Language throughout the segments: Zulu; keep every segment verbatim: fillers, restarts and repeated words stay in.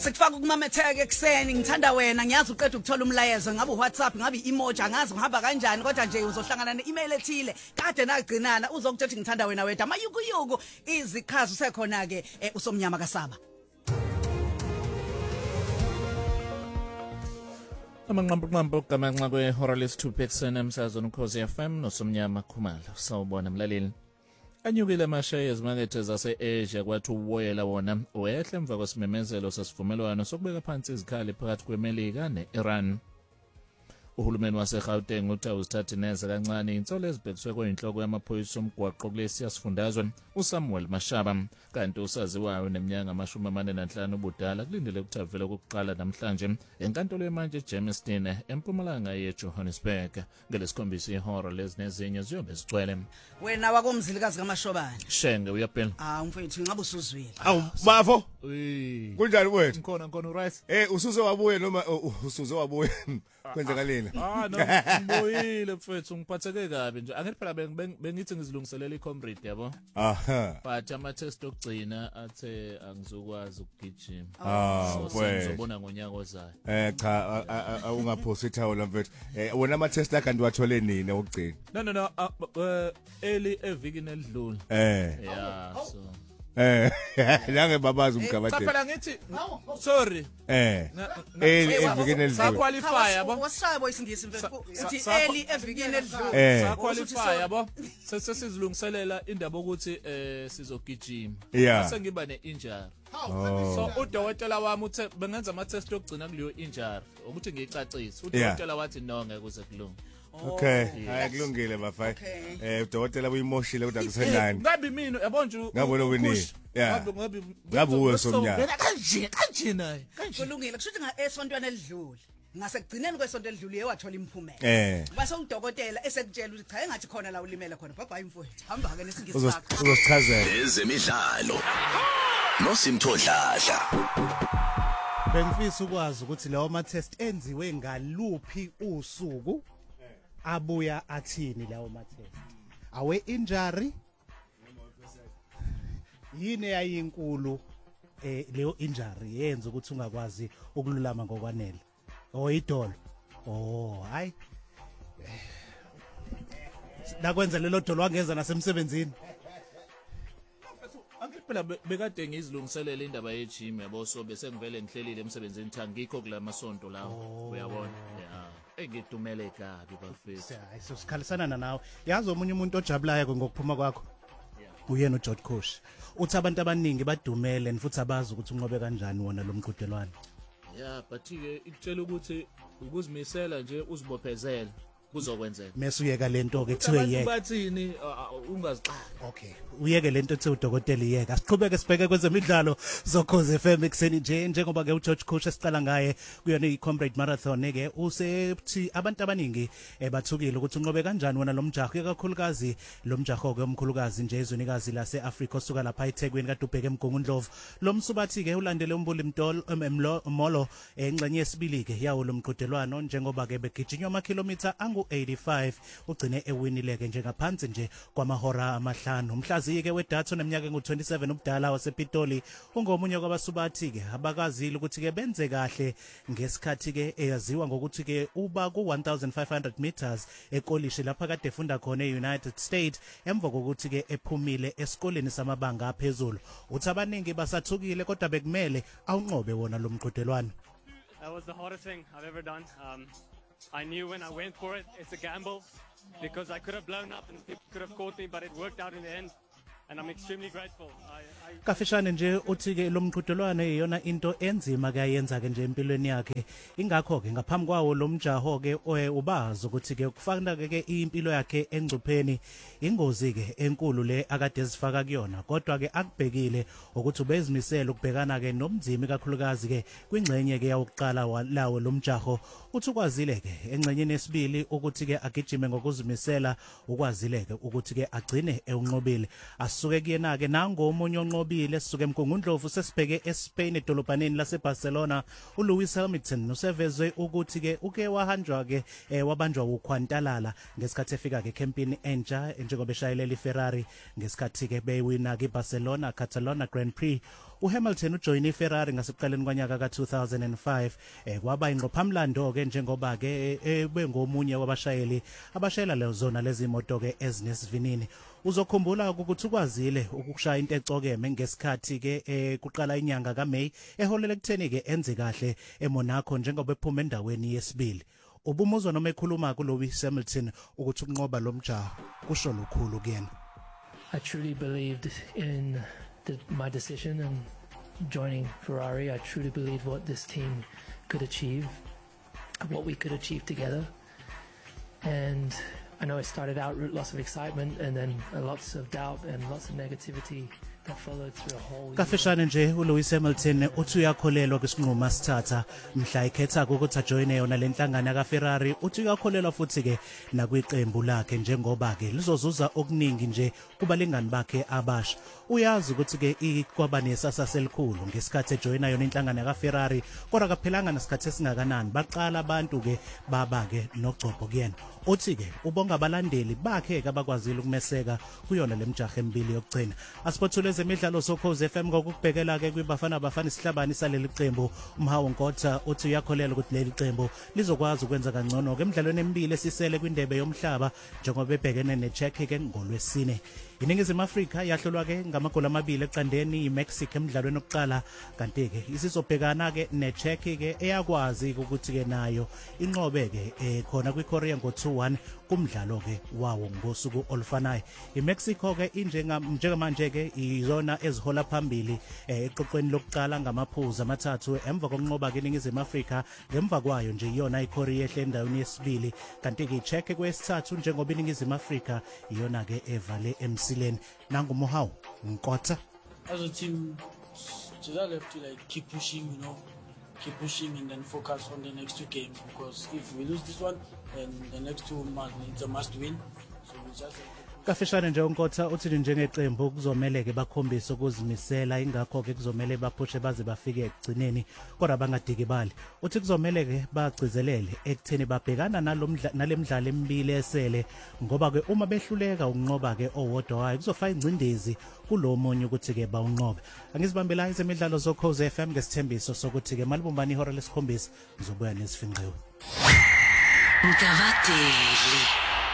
Sikufaka ukumametheka ekseni ngithanda wena ngiyazi uqeda ukuthola umlayezo ngabe uWhatsApp ngabe emoji angazi ngihamba kanjani kodwa nje uzohlangana ne-email ethile kade nagcinana uzokuthi ngithanda wena wethu amayukuyuku izikhazi usekhona ke usomnyama kaSaba. Amanqambo kamanxa kwehora lesi-two ekuseni emsazweni Ukhozi F M nosomnyama Khumalo. Sawubona mlaleli. Anyukile amasheya ezimakethe zase-Asia kwathi uwoyela wona wehle emva kwesimemezelo sesivumelwano sokubeka phansi izikhali phakathi kweMelika ne-Iran. Uhulumeni waseGauteng uthi uzithathe neze kancane insolo ezibhekiswe kuyinhloko yamaphoyisa omgwaqo kulesi yasifundazwe uSamuel Mashaba kanti usaziwayo neminyaka amashumi amane nanhlanu ubudala kulindele ukuthi avele kokuqala namhlanje enkantolo yemanje eJamestown empumalanga yeJohannesburg ngelesikhombisa ihora lezinezinye ziyobe zigcwele. Wena wakomzilikazi kaMashobane Shenge uyaphela. Ah mfethu ngabe usuzwile. Awu bafo. Hey. Kunjani wethu? Ngikhona ngikhona uright. Eh usuze wabuye noma usuze wabuye kwenzakaleni? Ah no ngibuyile mfethu ngiphatheke kabi nje angithi phela bengithi ngizilungiselela iComrade yabo. Aha. But ama test okugcina athe angizokwazi ukugijima. Ah wena. Sizobona ngonyaka ozayo. Eh cha ungaphosi ithawula mfethu. Eh wona ama test akhe ndiwathole nini okugcina? No no no early evikini elidlule. Eh. Yeah so Eh nange babazi umgabade. Cha phela ngithi sorry. Eh. Early evikini elidlule. Sa qualify yabo. Wasishaya isingisi mfethu. Uthi early evikini elidlule. Eh. Sa qualify yabo. Sesizilungiselela indaba ukuthi eh sizogijima. Yeah. Bese ngiba ne-injury. Oh. So udokotela wami uthe bengenza ama test okugcina kuleyo injury ukuthi ngicacise. Udokotela wathi no ngeke kuze kulunge. Okay, ayikulungile bafai. Eh udokotela uyimoshile kodwa kusenani. Ngabe mina yabo nje ngabona wini. Yeah. Ngabe ngabe uwe somnyaka. Kanje kanje naye. Kulungile kushuthi nga esontweni elidlule. Ngasekugcineni kwesonto elidlule yewathola imphumela. Eh. Base udokotela esekutshela ukuthi cha engathi khona la ulimela khona bye bye mfowethu. Hamba ke nesingisi sakho. Uzosichazela. Ezemidlalo. Nosimthodladla. Bengifisa ukwazi ukuthi lawo ma test enziwe ngaluphi usuku abuya athini lawo ma test. Awe injury yini yayinkulu eh leyo injury yenza ukuthi ungakwazi ukululama ngokwanele. Oh idolo. Oh hayi. Nakwenza lelo dolo wangeza nasemsebenzini. Phela bekade ngizilungiselela indaba ye-gym yabo so bese ngivele ngihlelile emsebenzini tha ngikho kula masonto lawo uyabona yeah engidumele kabi bafethu hayi so sikhalisana nawe yazi omunye umuntu ojabulayo ngokuphuma kwakho uyena uJohn Khoshi uthi abantu abaningi badumele futhi abazi ukuthi unqobe kanjani wona lo mqhudelwano yeah but ke ikutshela ukuthi ukuzimisela nje uzibophezela kuzokwenzeka mase uyeka lento ke kuthiwe yeka bathini ungazixaki okay uyeke lento ethi udokotela iyeka siqhubeke sibheke kwezemidlalo zokhoze F M ekseni nje njengoba ke uJohn Khoshi esiqala ngaye kuyona iComrade Marathon ke usethi abantu abaningi ebathukile ukuthi unqobe kanjani wona lo mjaho ikakhulukazi lo mjaho ke omkhulukazi nje ezwenikazi lase-Africa osuka lapha eThekwini kade ubheke eMgungundlovu lo msubathi ke ulandele umbuli mtolo molo engxenye yesibili ke yawo lo mqhudelwano njengoba ke begijinywa amakhilomitha angu eighty-five ugcine ewinileke njengaphansi nje kwamahora amahlanu umhlaziyi ke wedatha neminyaka engu-twenty-seven ubudala wasePitoli ungomunye kwabasubathi ke abakazile ukuthi ke benze kahle ngesikhathi ke eyaziwa ngokuthi ke uba ku one thousand five hundred meters ekolishi lapha kade efunda khona eUnited States emva kokuthi ke ephumile esikoleni samabanga aphezulu uthi abaningi basathukile kodwa bekumele awunqobe wona lo mqhudelwano. That was the hardest thing I've ever done. Um, I knew when I went for it, it's a gamble because I could have blown up and people could have caught me, but it worked out in the end. And I'm extremely grateful. I, I Kafishane nje uthi ke lo mqhudelwano eyona into enzima ke ayenza ke nje empilweni yakhe ingakho ke ngaphambi kwawo lo mjaho ke ubazi ukuthi ke kufana ke impilo yakhe engcupheni ingozi ke enkulu le akade ezifaka kuyona kodwa ke akubhekile ukuthi ubezimisela ukubhekana ke nomzimi kakhulukazi ke kwingxenye ke yawokuqala lawo lo mjaho uthi ukwazile ke engxenyeni yesibili ukuthi ke agijime ngokuzimisela ukwazile ke ukuthi ke agcine eunqobile as sisuke kuyena ke nangomunye onqobile sisuke eMgungundlovu sesibheke eSpain edolobhaneni laseBarcelona uLewis Hamilton usevezwe ukuthi ke uke wahanjwa ke eh, wabanjwa ukhwantalala ngesikhathi efika ke campini entsha njengoba eshayelela iFerrari ngesikhathi ke beyiwina ke Barcelona Catalana Grand Prix. uHamilton ujoyine iFerrari ngasekuqaleni kwanyaka ka two thousand five eh kwaba ingqophamlando ke njengoba ke ebengomunye wabashayeli abashayela lezo zona lezi moto ke ezinesivinini. Uzokhumbula ukuthi ukwazile ukushaya into ecokeme ngesikhathi ke eh, kuqala inyanga kaMay eholela ekutheni ke enze kahle eMonaco njengoba ephuma endaweni yesibili. Ubumuzwa noma ekhuluma kuLewis Hamilton ukuthi ukunqoba lo mjaho kusho lukhulu kuyena. I truly believed in the, my decision and joining Ferrari. I truly believed what this team could achieve, what we could achieve together. And I know it started out with lots of excitement and then lots of doubt and lots of negativity that followed through a whole Kafishane nje uLewis Hamilton uthi uyakholelwa kwisinqumo sithatha mhla ikhetha ukuthi ajoyine yona lenhlangano kaFerrari. Uthi uyakholelwa futhi ke nakwiqembu lakhe njengoba ke lizozuza okuningi nje kubalingani bakhe abasha. Uyazi ukuthi ke ikwaba nesasa selikhulu ngesikhathi ejoyina yona inhlangano kaFerrari kodwa kaphelanga nesikhathi esingakanani baqala abantu ke baba ke nogcobo kuyena. Uthi ke ubonga abalandeli bakhe abakwazile ukumeseka kuyona lemjaho emibili yokugcina. Asipothule zemidlalo soKhozi F M ngokubhekela ke kwibafana bafana isihlabani saleli qembu. Umhawu Nkotha uthi uyakholela ukuthi leli qembu lizokwazi ukwenza kangcono ke emidlalweni emibili esisele kwindebe yomhlaba njengoba ebhekene neCzech ke ngolwesine. Iningizimu Afrika yahlolwa ke ngamagoli amabili eqandeni iMexico emidlalweni oqala kanti ke isizobhekana ke neCzech ke eyakwazi ukuthi ke nayo inqobe ke khona kwiKorea ngo two one kumdlalo ke wawo ngosuku olufanayo. iMexico ke injenga njengamanje ke izona ezihola phambili eqoqweni lokuqala ngamaphuzu amathathu emva kokunqoba ke iningizimu Afrika ngemva kwayo nje iyona iKorea ehle endaweni yesibili kanti ke iCzech kwesithathu njengoba iningizimu Afrika iyona ke evale emsileni. Nangu Mohawu Nkotha. As a team, just have to like keep pushing, you know, keep pushing and then focus on the next two games because if we lose this one, then the next two months it's a must win. So we just have to Kafishane nje uNkotha uthi njengeqembu kuzomela ke bakhombise ukuzimisela ingakho ke kuzomela baphushe baze bafike ekugcineni kodwa bangadikibali. Uthi kuzomela ke bagcizelele ekutheni babhekana nalomdla nalemidlalo emibili esele ngoba ke uma behluleka ukunqoba ke owodwa wayo kuzofa ingcindezi kulomunye ukuthi ke bawunqobe. Angizibambela izemidlalo zoKhozi F M ngesithembiso sokuthi ke malibumbani ihora lesikhombisa ngizobuya nesifinqiwe. Mkavateli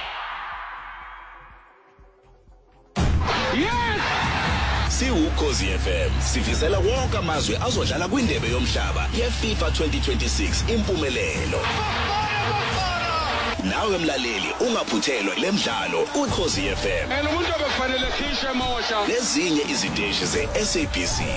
siwukhozi F M sifisela wonke amazwe azodlala kwindebe yomhlaba yeFIFA twenty twenty-six impumelelo. Nawe mlaleli ungaphuthelwa lemidlalo kuKhozi F M. And umuntu obefanele khishe mosha. Lezinye iziteshi zeS A B C.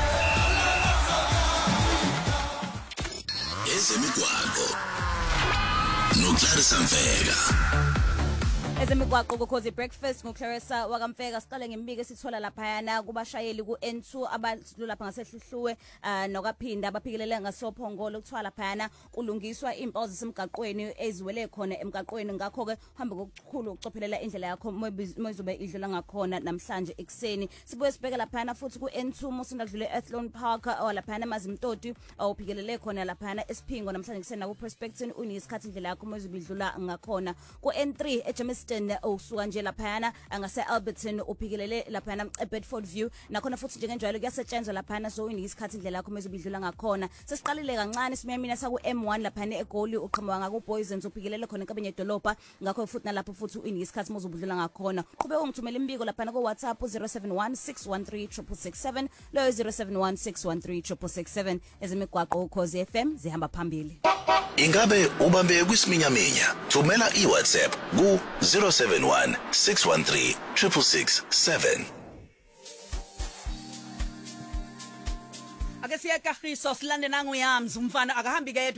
Ezemigwaqo noClarissa Mfeka. Ezemigwaqo kuKhozi Breakfast ngoClarissa wakamfeka siqale ngembiko esithola lapha yana kubashayeli ku N two abadlula lapha ngasehluhluwe nokaphinda abaphikelele ngasophongolo ukuthiwa lapha yana kulungiswa impawu zisemgaqweni eziwele khona emgaqweni ngakho ke uhambe ngokukhulu ukucophelela indlela yakho moyizobe idlula ngakhona namhlanje ekseni. Sibuye sibheke lapha yana futhi ku N two musina dlule Athlone Park lapha yana mazimtoti awuphikelele khona lapha yana esiphingo namhlanje kusena ku Prospecting unisikhathi indlela yakho moyizobe idlula ngakhona ku N three eJames usuka nje laphana angase Alberton uphikelele laphana eBedford View nakhona futhi njengenjalo kuyasetshenzwa laphana so unisikhathi indlela yakho mezobidlula ngakhona. Sesiqalile kancane simemina saku M one laphana eGoli uqhamuka ngaku Boysens uphikelele khona enkabeni edolobha ngakho futhi nalapho futhi unisikhathi mozobidlula ngakhona. Qhube ungithumela imbiko laphana ku WhatsApp zero seven one six one three six six six seven lo zero seven one six one three six six six seven ezemigwaqo uKhozi F M zihamba phambili. Ingabe ubambe kwisiminyaminya thumela iWhatsApp ku zero seven one six one three six six six seven. Ake siyakahiso silande nangu yams umfana akahambi ke